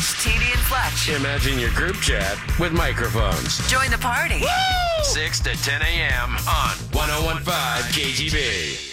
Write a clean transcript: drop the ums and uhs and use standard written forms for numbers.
It's TD and Fletch. Imagine your group chat with microphones. Join the party. Woo! 6 to 10 a.m. on 101.5 KGB.